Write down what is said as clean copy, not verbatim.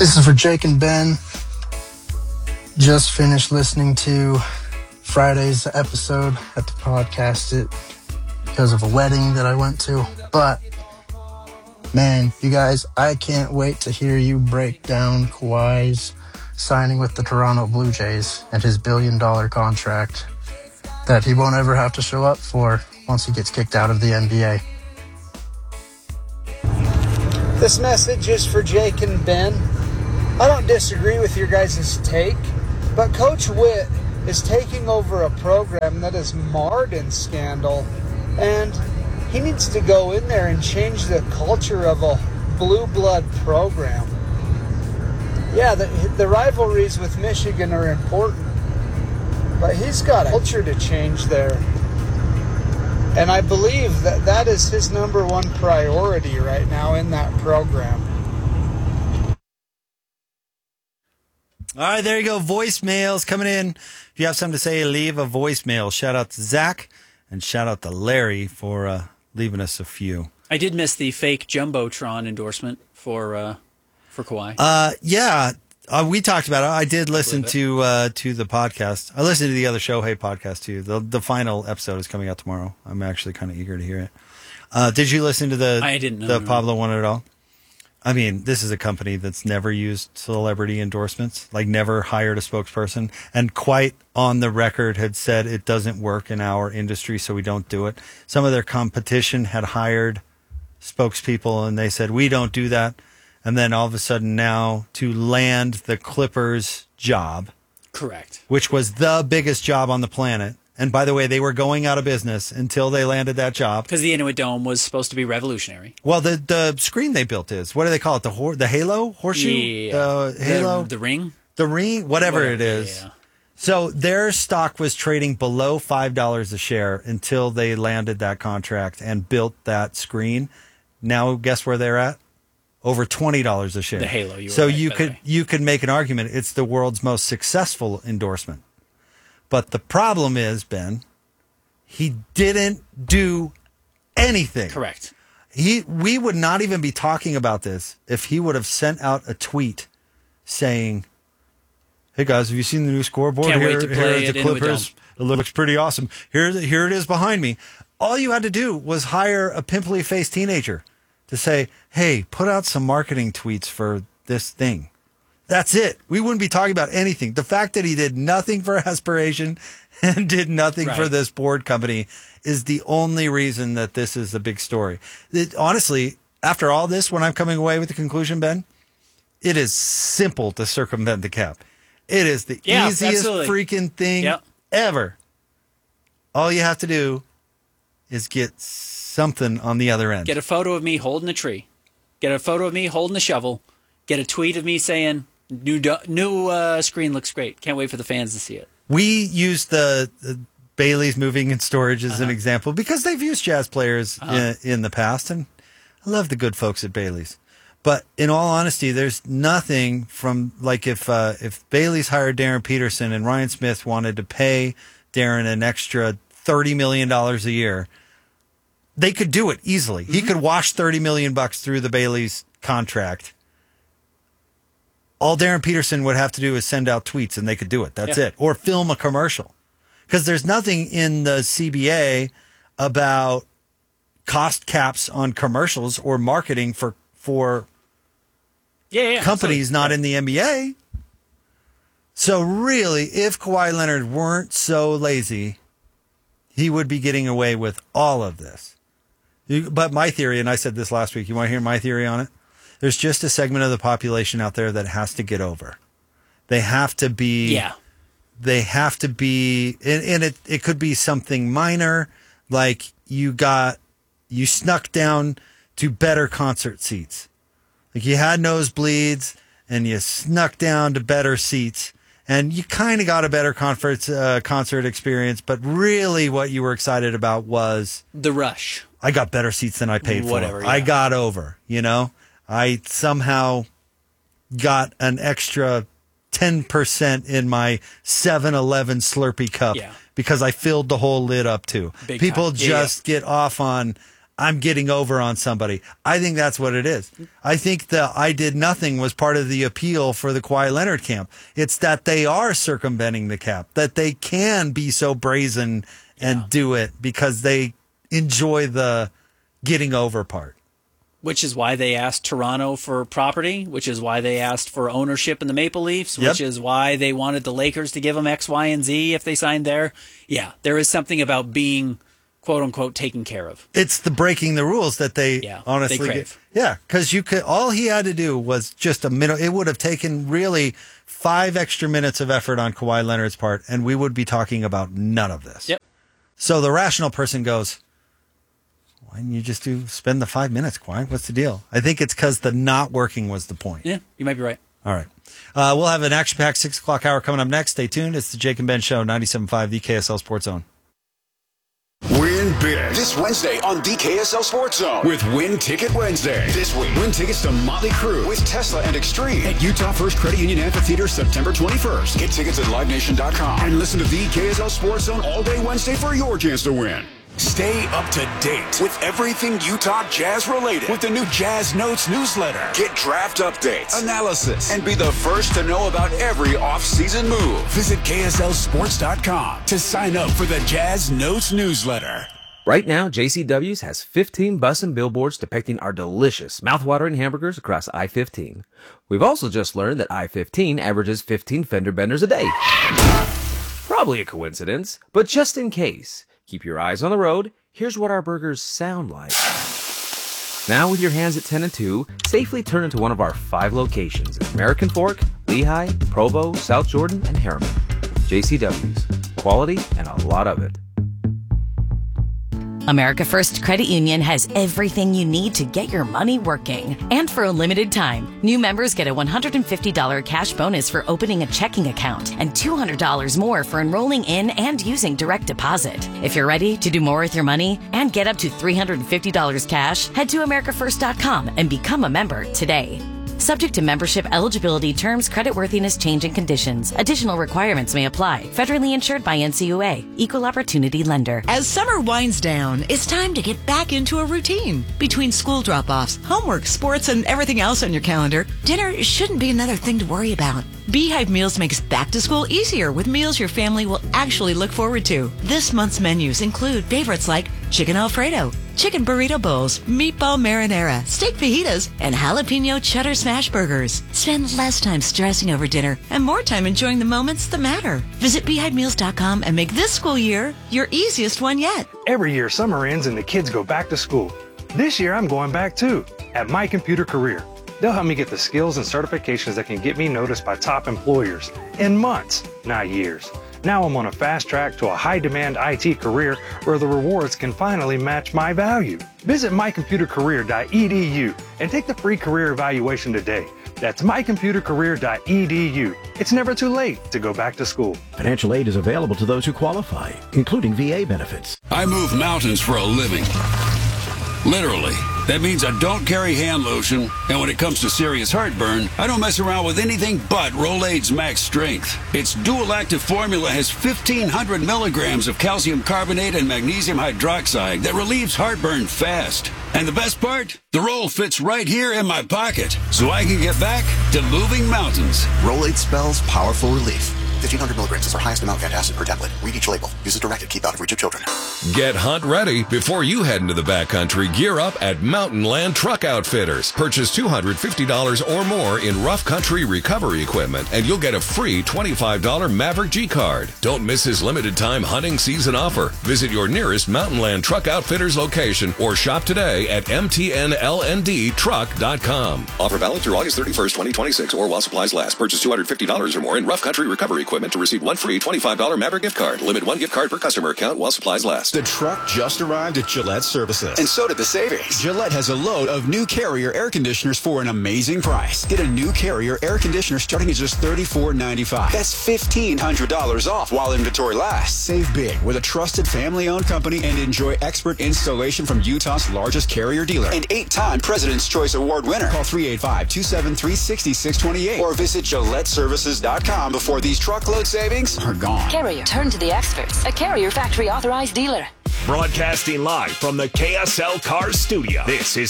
This is for Jake and Ben. Just finished listening to Friday's episode at the podcast it because of a wedding that I went to. But man, you guys, I can't wait to hear you break down Kawhi's signing with the Toronto Blue Jays and his $1 billion contract that he won't ever have to show up for once he gets kicked out of the NBA. This message is for Jake and Ben. I don't disagree with your guys' take, but Coach Witt is taking over a program that is marred in scandal, and he needs to go in there and change the culture of a blue blood program. Yeah, the rivalries with Michigan are important, but he's got a culture to change there. And I believe that is his number one priority right now in that program. All right, there you go. Voicemails coming in. If you have something to say, leave a voicemail. Shout out to Zach and shout out to Larry for leaving us a few. I did miss the fake Jumbotron endorsement for Kawhi. Yeah, we talked about it. I did listen to the podcast. I listened to the other Shohei podcast too. The final episode is coming out tomorrow. I'm actually kind of eager to hear it. Did you listen to the Pablo one at all? I mean, this is a company that's never used celebrity endorsements, like never hired a spokesperson, and quite on the record had said it doesn't work in our industry, so we don't do it. Some of their competition had hired spokespeople, and they said, we don't do that. And then all of a sudden now to land the Clippers job. Correct. Which was the biggest job on the planet. And by the way, they were going out of business until they landed that job. Because the Inuit Dome was supposed to be revolutionary. Well, the screen they built is, what do they call it? The halo? Horseshoe? Yeah. Halo? The ring? The ring? Whatever it is. Yeah. So their stock was trading below $5 a share until they landed that contract and built that screen. Now, guess where they're at? Over $20 a share. The halo. So you could make an argument it's the world's most successful endorsement. But the problem is, Ben, he didn't do anything. Correct. We would not even be talking about this if he would have sent out a tweet saying, hey guys, have you seen the new scoreboard? Can't wait to play at the Clippers. It looks pretty awesome. Here it is behind me. All you had to do was hire a pimply-faced teenager to say, hey, put out some marketing tweets for this thing. That's it. We wouldn't be talking about anything. The fact that he did nothing for Aspiration and did nothing for this board company is the only reason that this is a big story. Honestly, after all this, when I'm coming away with the conclusion, Ben, it is simple to circumvent the cap. It is the easiest freaking thing ever. All you have to do is get something on the other end. Get a photo of me holding a tree. Get a photo of me holding a shovel. Get a tweet of me saying, new screen looks great. Can't wait for the fans to see it. We used the Bailey's Moving and Storage as an example because they've used jazz players in the past, and I love the good folks at Bailey's. But in all honesty, there's nothing from, like, if Bailey's hired Darren Peterson and Ryan Smith wanted to pay Darren an extra $30 million a year, they could do it easily. Mm-hmm. He could wash $30 million through the Bailey's contract. All Darren Peterson would have to do is send out tweets and they could do it. That's it. Or film a commercial. Because there's nothing in the CBA about cost caps on commercials or marketing for companies not in the NBA. So really, if Kawhi Leonard weren't so lazy, he would be getting away with all of this. But my theory, and I said this last week, you want to hear my theory on it? There's just a segment of the population out there that has to get over. They have to be... Yeah. They have to be... And it could be something minor, like you snuck down to better concert seats. Like you had nosebleeds and you snuck down to better seats and you kind of got a better concert experience, but really what you were excited about was... the rush. I got better seats than I paid for. Yeah. I got over, I somehow got an extra 10% in my 7-Eleven Slurpee cup because I filled the whole lid up too. People just get off on, I'm getting over on somebody. I think that's what it is. I think the I did nothing was part of the appeal for the Kawhi Leonard camp. It's that they are circumventing the cap, that they can be so brazen and do it because they enjoy the getting over part. Which is why they asked Toronto for property, which is why they asked for ownership in the Maple Leafs, which is why they wanted the Lakers to give them X, Y, and Z if they signed there. Yeah, there is something about being, quote unquote, taken care of. It's the breaking the rules that they honestly they crave. Because you could, all he had to do was just a minute. It would have taken really 5 extra minutes of effort on Kawhi Leonard's part, and we would be talking about none of this. Yep. So the rational person goes, why didn't you just spend the 5 minutes, Kawhi? What's the deal? I think it's because the not working was the point. Yeah, you might be right. All right. We'll have an action-packed 6 o'clock hour coming up next. Stay tuned. It's the Jake and Ben Show, 97.5, the KSL Sports Zone. Win big this Wednesday on the KSL Sports Zone with Win Ticket Wednesday. This week, win tickets to Motley Crue with Tesla and Extreme at Utah First Credit Union Amphitheater September 21st. Get tickets at LiveNation.com and listen to the KSL Sports Zone all day Wednesday for your chance to win. Stay up to date with everything Utah Jazz related with the new Jazz Notes newsletter. Get draft updates, analysis, and be the first to know about every off-season move. Visit KSLSports.com to sign up for the Jazz Notes newsletter. Right now, JCW's has 15 bus and billboards depicting our delicious, mouthwatering hamburgers across I-15. We've also just learned that I-15 averages 15 fender benders a day. Probably a coincidence, but just in case, keep your eyes on the road. Here's what our burgers sound like. Now with your hands at 10 and 2, safely turn into one of our 5 locations at American Fork, Lehigh, Provo, South Jordan, and Harriman. JCW's. Quality and a lot of it. America First Credit Union has everything you need to get your money working. And for a limited time, new members get a $150 cash bonus for opening a checking account and $200 more for enrolling in and using direct deposit. If you're ready to do more with your money and get up to $350 cash, head to americaFirst.com and become a member today. Subject to membership eligibility, terms, creditworthiness, change, and conditions. Additional requirements may apply. Federally insured by NCUA. Equal Opportunity Lender. As summer winds down, it's time to get back into a routine. Between school drop-offs, homework, sports, and everything else on your calendar, dinner shouldn't be another thing to worry about. Beehive Meals makes back to school easier with meals your family will actually look forward to. This month's menus include favorites like chicken Alfredo, chicken burrito bowls, meatball marinara, steak fajitas, and jalapeno cheddar smash burgers. Spend less time stressing over dinner and more time enjoying the moments that matter. Visit beehivemeals.com and make this school year your easiest one yet. Every year summer ends and the kids go back to school. This year I'm going back too, at My Computer Career. They'll help me get the skills and certifications that can get me noticed by top employers in months, not years. Now I'm on a fast track to a high-demand IT career where the rewards can finally match my value. Visit mycomputercareer.edu and take the free career evaluation today. That's mycomputercareer.edu. It's never too late to go back to school. Financial aid is available to those who qualify, including VA benefits. I move mountains for a living. Literally. That means I don't carry hand lotion, and when it comes to serious heartburn, I don't mess around with anything but Rolaids Max Strength. Its dual-active formula has 1,500 milligrams of calcium carbonate and magnesium hydroxide that relieves heartburn fast. And the best part? The roll fits right here in my pocket, so I can get back to moving mountains. Rolaids spells powerful relief. 1,500 milligrams is our highest amount of antacid per tablet. Read each label. Use as directed. Keep out of reach of children. Get hunt ready before you head into the backcountry. Gear up at Mountain Land Truck Outfitters. Purchase $250 or more in rough country recovery equipment, and you'll get a free $25 Maverick G card. Don't miss his limited time hunting season offer. Visit your nearest Mountain Land Truck Outfitters location or shop today at mtnlndtruck.com. Offer valid through August 31st, 2026 or while supplies last. Purchase $250 or more in rough country recovery equipment to receive one free $25 Maverick gift card. Limit one gift card per customer account while supplies last. The truck just arrived at Gillette Services. And so did the savings. Gillette has a load of new Carrier air conditioners for an amazing price. Get a new Carrier air conditioner starting at just $34.95. That's $1,500 off while inventory lasts. Save big with a trusted family-owned company and enjoy expert installation from Utah's largest Carrier dealer. And 8-time President's Choice Award winner. Call 385-273-6628 or visit GilletteServices.com before these truckload savings are gone. Carrier, turn to the experts. A Carrier factory authorized dealer. Broadcasting live from the KSL Cars studio, this is